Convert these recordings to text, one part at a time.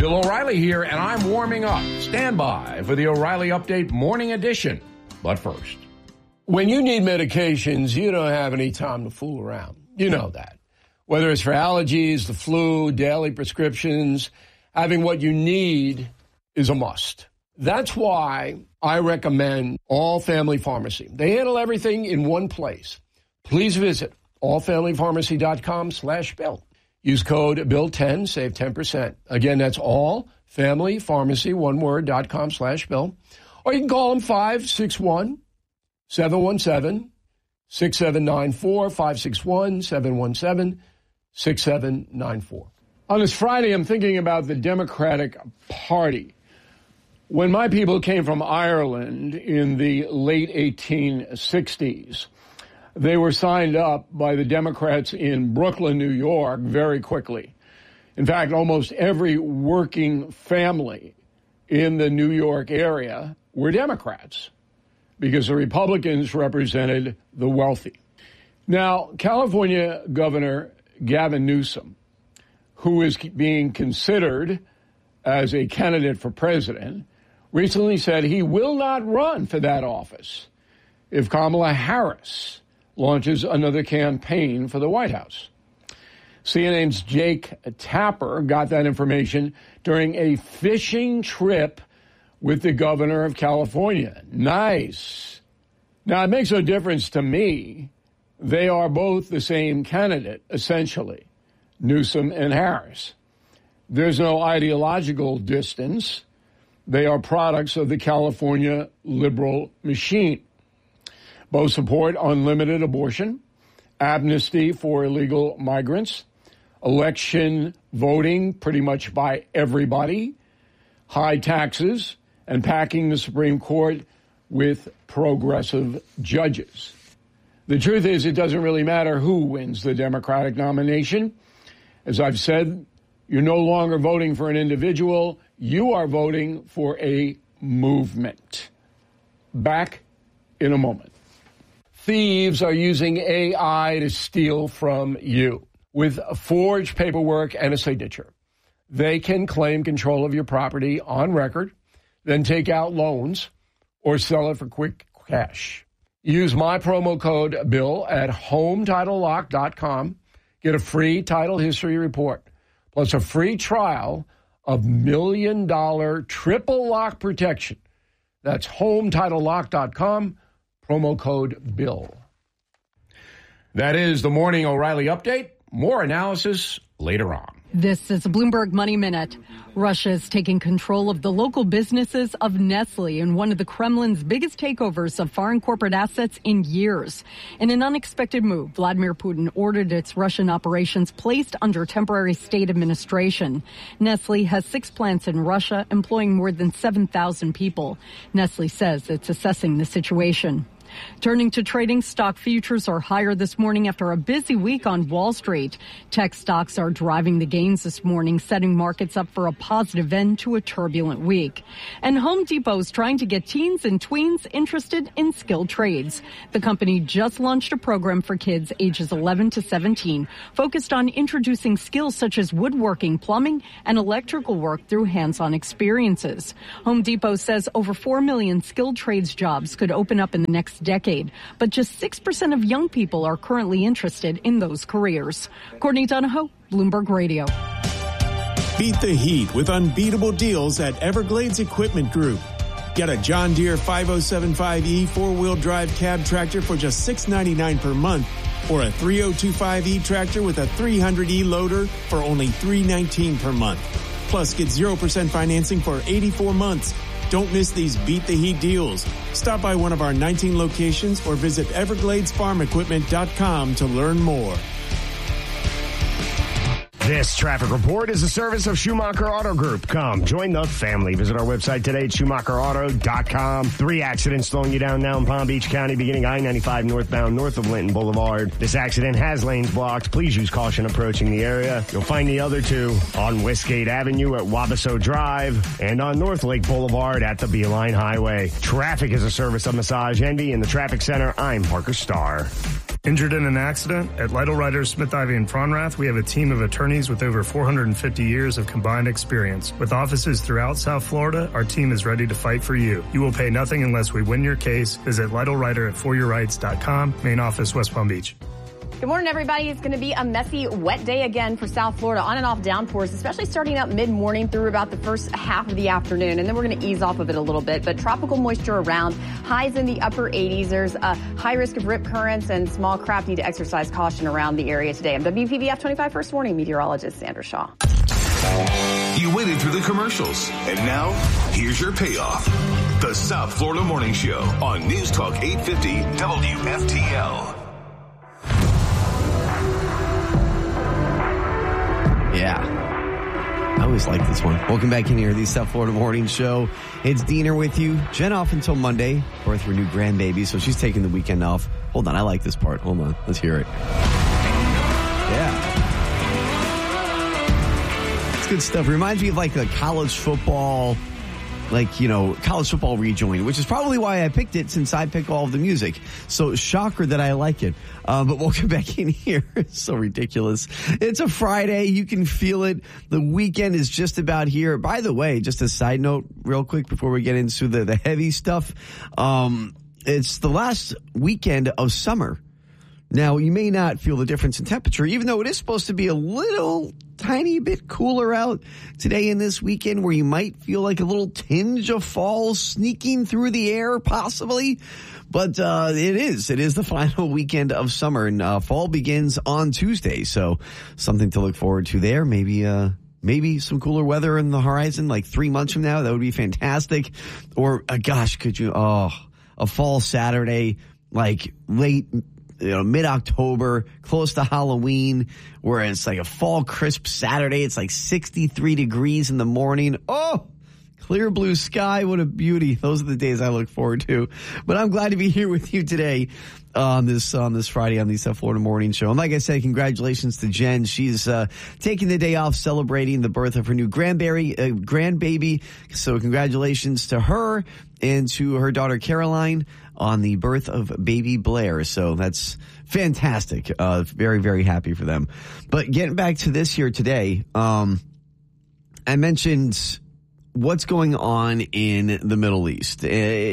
Bill O'Reilly here, and I'm warming up. Stand by for the O'Reilly Update Morning Edition. But first, when you need medications, you don't have any time to fool around. You know that. Whether it's for allergies, the flu, daily prescriptions, having what you need is a must. That's why I recommend All Family Pharmacy. They handle everything in one place. Please visit allfamilypharmacy.com/Bill. Use code BILL10, save 10%. Again, that's allfamilypharmacy, one word, .com/Bill. Or you can call them 561-717-6794, 561-717-6794. On this Friday, I'm thinking about the Democratic Party. When my people came from Ireland in the late 1860s, they were signed up by the Democrats in Brooklyn, New York, very quickly. In fact, almost every working family in the New York area were Democrats because the Republicans represented the wealthy. Now, California Governor Gavin Newsom, who is being considered as a candidate for president, recently said he will not run for that office if Kamala Harris launches another campaign for the White House. CNN's Jake Tapper got that information during a fishing trip with the governor of California. Nice. Now, it makes no difference to me. They are both the same candidate, essentially, Newsom and Harris. There's no ideological distance. They are products of the California liberal machine. Both support unlimited abortion, amnesty for illegal migrants, election voting pretty much by everybody, high taxes, and packing the Supreme Court with progressive judges. The truth is, it doesn't really matter who wins the Democratic nomination. As I've said, you're no longer voting for an individual. You are voting for a movement. Back in a moment. Thieves are using AI to steal from you. With a forged paperwork and a signature, they can claim control of your property on record, then take out loans or sell it for quick cash. Use my promo code BILL at HomeTitleLock.com. Get a free title history report, plus a free trial of $1 million triple lock protection. That's HomeTitleLock.com. Promo code BILL. That is the Morning O'Reilly Update. More analysis later on. This is a Bloomberg Money Minute. Russia is taking control of the local businesses of Nestle in one of the Kremlin's biggest takeovers of foreign corporate assets in years. In an unexpected move, Vladimir Putin ordered its Russian operations placed under temporary state administration. Nestle has 6 plants in Russia, employing more than 7,000 people. Nestle says it's assessing the situation. Turning to trading, stock futures are higher this morning after a busy week on Wall Street. Tech stocks are driving the gains this morning, setting markets up for a positive end to a turbulent week. And Home Depot is trying to get teens and tweens interested in skilled trades. The company just launched a program for kids ages 11 to 17, focused on introducing skills such as woodworking, plumbing, and electrical work through hands-on experiences. Home Depot says over 4 million skilled trades jobs could open up in the next decade, but just 6% of young people are currently interested in those careers. Courtney Donahoe, Bloomberg Radio. Beat the heat with unbeatable deals at Everglades Equipment Group. Get a John Deere 5075E four-wheel drive cab tractor for just $699 per month, or a 3025E tractor with a 300E loader for only $319 per month. Plus, get 0% financing for 84 months. Don't miss these Beat the Heat deals. Stop by one of our 19 locations or visit EvergladesFarmEquipment.com to learn more. This traffic report is a service of Schumacher Auto Group. Come, join the family. Visit our website today at SchumacherAuto.com. 3 accidents slowing you down now in Palm Beach County, beginning I-95 northbound north of Linton Boulevard. This accident has lanes blocked. Please use caution approaching the area. You'll find the other 2 on Westgate Avenue at Wabasso Drive and on North Lake Boulevard at the Beeline Highway. Traffic is a service of Massage Envy in the Traffic Center. I'm Parker Starr. Injured in an accident? At Lytle Ryder, Smith, Ivy, and Fronrath, we have a team of attorneys with over 450 years of combined experience. With offices throughout South Florida, our team is ready to fight for you. You will pay nothing unless we win your case. Visit Lytle Ryder at foryourrights.com. Main office, West Palm Beach. Good morning, everybody. It's going to be a messy, wet day again for South Florida. On and off downpours, especially starting up mid-morning through about the first half of the afternoon. And then we're going to ease off of it a little bit. But tropical moisture around, highs in the upper 80s. There's a high risk of rip currents and small craft. Need to exercise caution around the area today. I'm WPVF 25 First Warning meteorologist Sandra Shaw. You waited through the commercials. And now, here's your payoff. The South Florida Morning Show on News Talk 850 WFTL. Yeah. I always like this one. Welcome back in here, the South Florida Morning Show. It's Diener with you. Jen off until Monday. Birth of her new grandbaby, so she's taking the weekend off. Hold on, I like this part. Hold on. Let's hear it. Yeah. It's good stuff. Reminds me of like the college football, college football rejoin, which is probably why I picked it since I pick all of the music. So shocker that I like it. But welcome back in here. It's so ridiculous. It's a Friday. You can feel it. The weekend is just about here. By the way, just a side note real quick before we get into the heavy stuff. It's the last weekend of summer. Now, you may not feel the difference in temperature, even though it is supposed to be a little tiny bit cooler out today and this weekend, where you might feel like a little tinge of fall sneaking through the air, possibly. But it is the final weekend of summer, and fall begins on Tuesday. So something to look forward to there. Maybe some cooler weather in the horizon, like 3 months from now. That would be fantastic. Or, could you, a fall Saturday, like late, mid-October, close to Halloween, where it's like a fall crisp Saturday. It's like 63 degrees in the morning. Oh, clear blue sky. What a beauty. Those are the days I look forward to. But I'm glad to be here with you today on this Friday on the South Florida Morning Show. And like I said, congratulations to Jen. She's taking the day off celebrating the birth of her new grandbaby. So congratulations to her and to her daughter Caroline on the birth of baby Blair. So that's fantastic. Very, very happy for them. But getting back to this here today, I mentioned what's going on in the Middle East.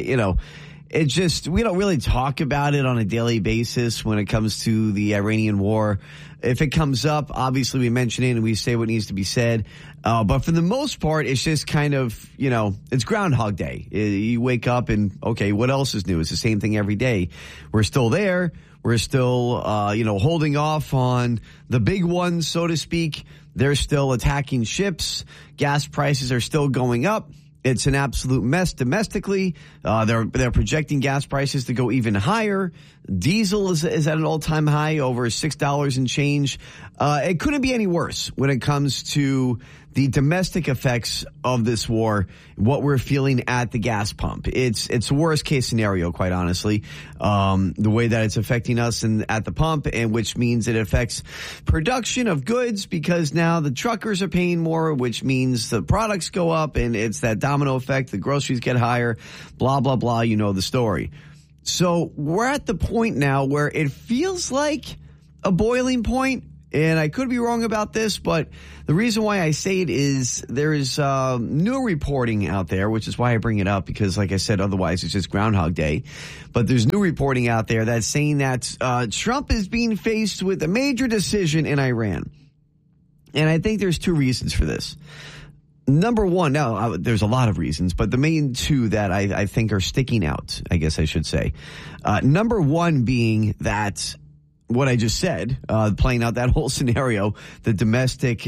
It just, we don't really talk about it on a daily basis when it comes to the Iranian war. If it comes up, obviously we mention it and we say what needs to be said. But for the most part, it's just kind of, it's Groundhog Day. You wake up and, okay, what else is new? It's the same thing every day. We're still there. We're still, holding off on the big ones, so to speak. They're still attacking ships. Gas prices are still going up. It's an absolute mess domestically. They're projecting gas prices to go even higher. Diesel is at an all-time high, over $6 and change. It couldn't be any worse when it comes to the domestic effects of this war, what we're feeling at the gas pump. It's a worst case scenario, quite honestly, the way that it's affecting us at the pump, and which means it affects production of goods because now the truckers are paying more, which means the products go up, and it's that domino effect. The groceries get higher, blah, blah, blah. You know the story. So we're at the point now where it feels like a boiling point. And I could be wrong about this, but the reason why I say it is there is new reporting out there, which is why I bring it up, because like I said, otherwise it's just Groundhog Day. But there's new reporting out there that's saying that Trump is being faced with a major decision in Iran. And I think there's two reasons for this. Number one, now there's a lot of reasons, but the main two that I think are sticking out, I guess I should say. Number one being that what I just said, playing out that whole scenario, the domestic,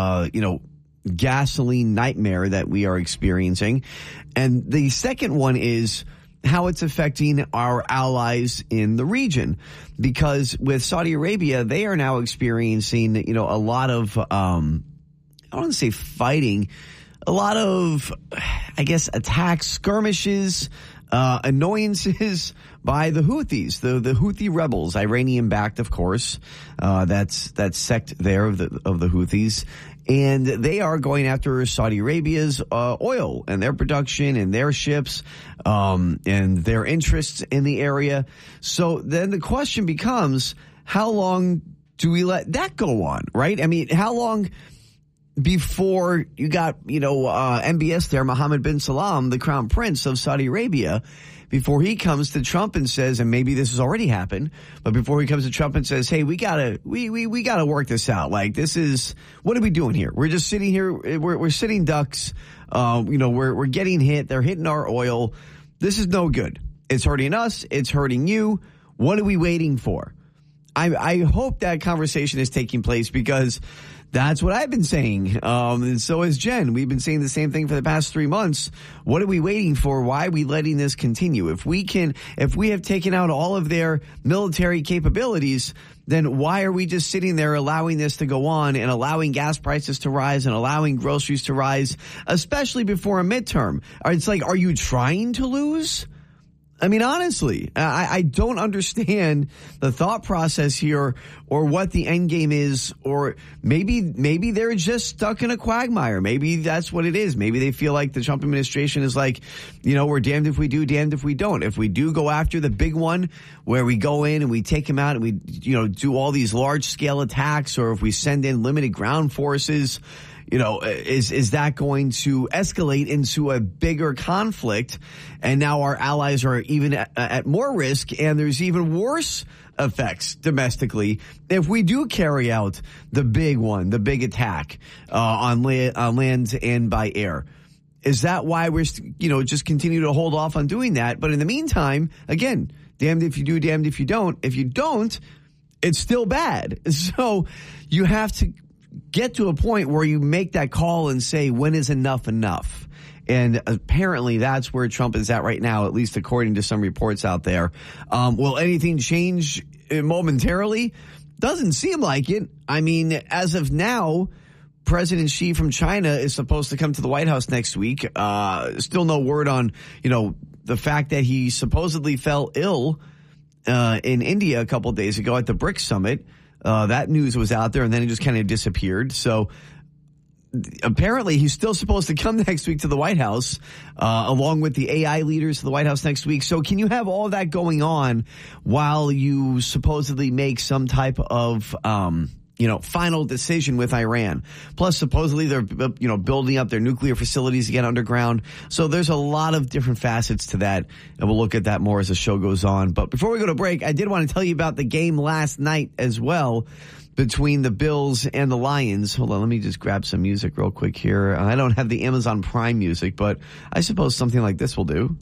gasoline nightmare that we are experiencing. And the second one is how it's affecting our allies in the region. Because with Saudi Arabia, they are now experiencing, a lot of, I don't want to say fighting, a lot of, I guess, attacks, skirmishes, annoyances by the Houthis, the Houthi rebels, Iranian backed, of course. That's sect there of the Houthis. And they are going after Saudi Arabia's oil and their production and their ships and their interests in the area. So then the question becomes, how long do we let that go on, right? I mean, how long before you got, MBS there, Mohammed bin Salman, the crown prince of Saudi Arabia, before he comes to Trump and says, and maybe this has already happened, but before he comes to Trump and says, hey, we gotta work this out. Like, this is, what are we doing here? We're just sitting here. We're sitting ducks. We're getting hit. They're hitting our oil. This is no good. It's hurting us. It's hurting you. What are we waiting for? I hope that conversation is taking place, because that's what I've been saying. And so has Jen. We've been saying the same thing for the past 3 months. What are we waiting for? Why are we letting this continue? If we have taken out all of their military capabilities, then why are we just sitting there allowing this to go on and allowing gas prices to rise and allowing groceries to rise, especially before a midterm? It's like, are you trying to lose? I mean, honestly, I don't understand the thought process here, or what the end game is, or maybe they're just stuck in a quagmire. Maybe that's what it is. Maybe they feel like the Trump administration is like, we're damned if we do, damned if we don't. If we do go after the big one, where we go in and we take him out and we, do all these large scale attacks, or if we send in limited ground forces, is that going to escalate into a bigger conflict? And now our allies are even at more risk, and there's even worse effects domestically if we do carry out the big one, the big attack on land and by air. Is that why we're, just continue to hold off on doing that? But in the meantime, again, damned if you do, damned if you don't. If you don't, it's still bad. So you have to get to a point where you make that call and say, when is enough enough? And apparently that's where Trump is at right now, at least according to some reports out there. Will anything change momentarily? Doesn't seem like it. I mean, as of now, President Xi from China is supposed to come to the White House next week. Still no word on, the fact that he supposedly fell ill in India a couple of days ago at the BRICS summit. That news was out there, and then it just kind of disappeared. So apparently he's still supposed to come next week to the White House, along with the AI leaders to the White House next week. So can you have all that going on while you supposedly make some type of, final decision with Iran? Plus, supposedly they're, building up their nuclear facilities again underground. So there's a lot of different facets to that, and we'll look at that more as the show goes on. But before we go to break, I did want to tell you about the game last night as well between the Bills and the Lions. Hold on, let me just grab some music real quick here. I don't have the Amazon Prime music, but I suppose something like this will do.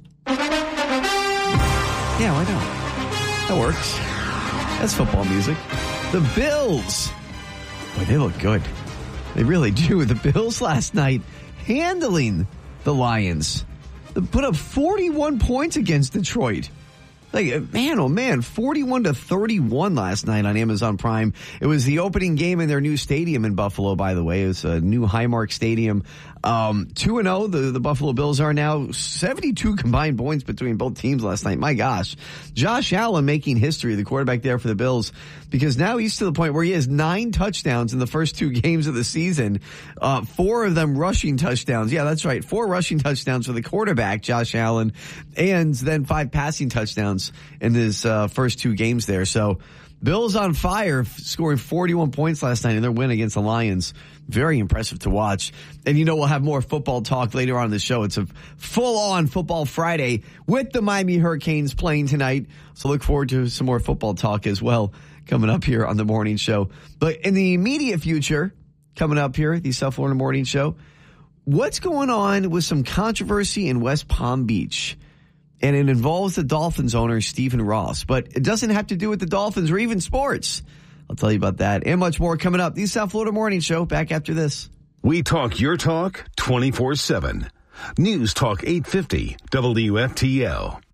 Yeah, why not? That works. That's football music. The Bills. Boy, they look good. They really do. The Bills last night handling the Lions. They put up 41 points against Detroit. Like, man, oh man, 41-31 last night on Amazon Prime. It was the opening game in their new stadium in Buffalo, by the way. It was a new Highmark Stadium. 2-0, the Buffalo Bills are now. 72 combined points between both teams last night. My gosh. Josh Allen making history, the quarterback there for the Bills, because now he's to the point where he has 9 touchdowns in the first 2 games of the season. 4 of them rushing touchdowns. Yeah, that's right. 4 rushing touchdowns for the quarterback, Josh Allen, and then 5 passing touchdowns in his first 2 games there. So Bills on fire, scoring 41 points last night in their win against the Lions. Very impressive to watch. And we'll have more football talk later on in the show. It's a full-on Football Friday with the Miami Hurricanes playing tonight. So look forward to some more football talk as well coming up here on the morning show. But in the immediate future, coming up here, the South Florida Morning Show, what's going on with some controversy in West Palm Beach? And it involves the Dolphins owner, Stephen Ross. But it doesn't have to do with the Dolphins or even sports. I'll tell you about that and much more coming up. The South Florida Morning Show, back after this. We talk your talk 24/7. News Talk 850 WFTL.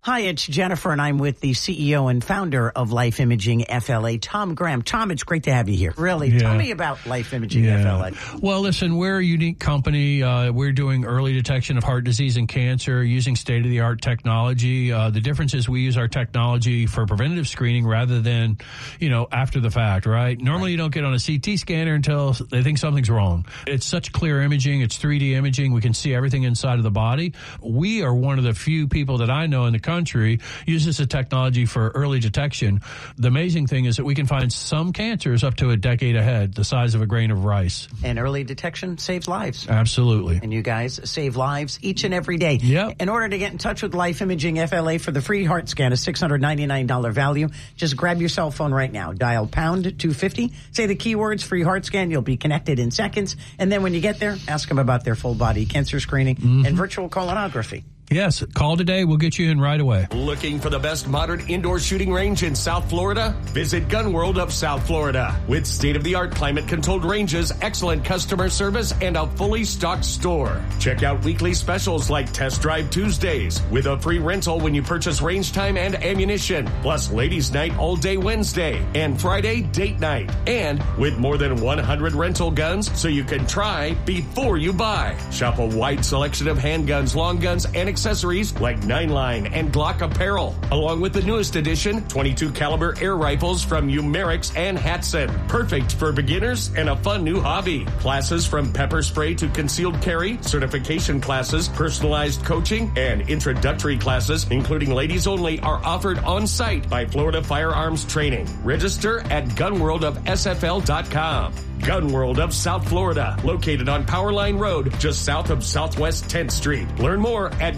Hi, it's Jennifer, and I'm with the CEO and founder of Life Imaging FLA, Tom Graham. Tom, it's great to have you here. Really, tell me about Life Imaging FLA. Well, listen, we're a unique company. We're doing early detection of heart disease and cancer using state-of-the-art technology. The difference is we use our technology for preventative screening rather than, after the fact, right? Normally, you don't get on a CT scanner until they think something's wrong. It's such clear imaging. It's 3D imaging. We can see everything inside of the body. We are one of the few people that I know in the country uses the technology for early detection. The amazing thing is that we can find some cancers up to a decade ahead, the size of a grain of rice. And early detection saves lives. Absolutely. And you guys save lives each and every day. Yep. In order to get in touch with Life Imaging FLA for the free heart scan, a $699 value, just grab your cell phone right now. Dial pound 250. Say the keywords free heart scan. You'll be connected in seconds. And then when you get there, ask them about their full body cancer screening and virtual colonography. Yes, call today. We'll get you in right away. Looking for the best modern indoor shooting range in South Florida? Visit Gun World of South Florida. With state-of-the-art climate-controlled ranges, excellent customer service, and a fully stocked store. Check out weekly specials like Test Drive Tuesdays with a free rental when you purchase range time and ammunition. Plus Ladies' Night all day Wednesday and Friday date night. And with more than 100 rental guns so you can try before you buy. Shop a wide selection of handguns, long guns, and accessories like 9-line and Glock apparel, along with the newest edition 22 caliber air rifles from Umerix and Hatson. Perfect for beginners and a fun new hobby. Classes from pepper spray to concealed carry, certification classes, personalized coaching, and introductory classes, including ladies only, are offered on site by Florida Firearms Training. Register at gunworldofsfl.com. Gun World of South Florida, located on Powerline Road, just south of Southwest 10th Street. Learn more at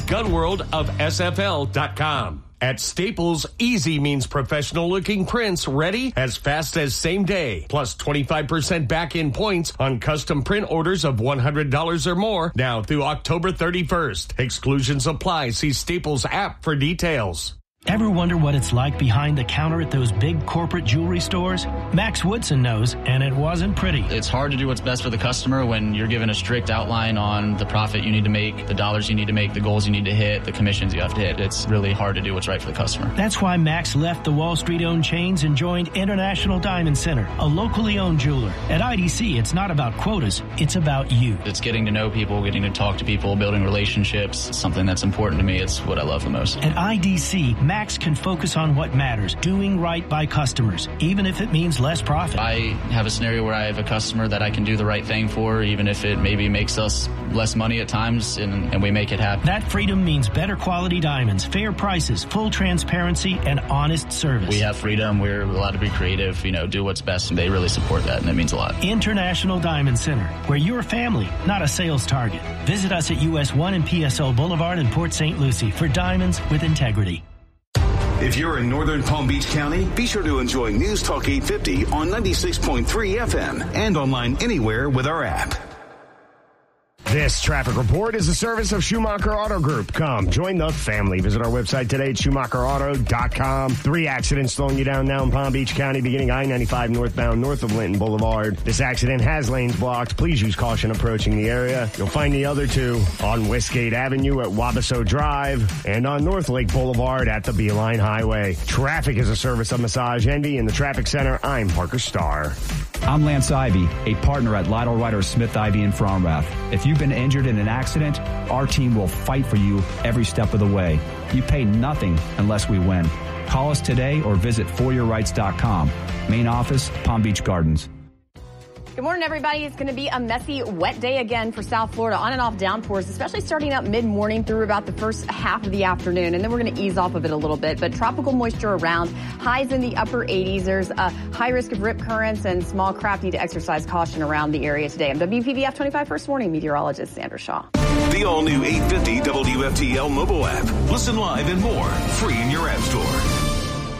gunworldofsfl.com. At Staples, easy means professional-looking prints ready as fast as same day. Plus 25% back-in points on custom print orders of $100 or more now through October 31st. Exclusions apply. See Staples app for details. Ever wonder what it's like behind the counter at those big corporate jewelry stores? Max Woodson knows, and it wasn't pretty. It's hard to do what's best for the customer when you're given a strict outline on the profit you need to make, the dollars you need to make, the goals you need to hit, the commissions you have to hit. It's really hard to do what's right for the customer. That's why Max left the Wall Street-owned chains and joined International Diamond Center, a locally owned jeweler. At IDC, it's not about quotas, it's about you. It's getting to know people, getting to talk to people, building relationships. It's something that's important to me. It's what I love the most. At IDC, Max can focus on what matters, doing right by customers, even if it means less profit. I have a scenario where I have a customer that I can do the right thing for, even if it maybe makes us less money at times, and we make it happen. That freedom means better quality diamonds, fair prices, full transparency, and honest service. We have freedom. We're allowed to be creative, do what's best, and they really support that, and it means a lot. International Diamond Center, where you're a family, not a sales target. Visit us at US 1 and PSO Boulevard in Port St. Lucie for diamonds with integrity. If you're in northern Palm Beach County, be sure to enjoy News Talk 850 on 96.3 FM and online anywhere with our app. This traffic report is a service of Schumacher Auto Group. Come, join the family. Visit our website today at SchumacherAuto.com. 3 accidents slowing you down now in Palm Beach County, beginning I-95 northbound north of Linton Boulevard. This accident has lanes blocked. Please use caution approaching the area. You'll find the other 2 on Westgate Avenue at Wabasso Drive and on North Lake Boulevard at the Beeline Highway. Traffic is a service of Massage Envy. In the Traffic Center, I'm Parker Starr. I'm Lance Ivy, a partner at Lytle Ryder Smith Ivy in Fromrath. If you've been injured in an accident, our team will fight for you every step of the way. You pay nothing unless we win. Call us today or visit foryourrights.com. Main office, Palm Beach Gardens. Good morning, everybody. It's going to be a messy, wet day again for South Florida. On and off downpours, especially starting up mid-morning through about the first half of the afternoon. And then we're going to ease off of it a little bit. But tropical moisture around, highs in the upper 80s. There's a high risk of rip currents and small craft. Need to exercise caution around the area today. I'm WPVF 25 First Warning meteorologist Sandra Shaw. The all-new 850 WFTL mobile app. Listen live and more, free in your app store.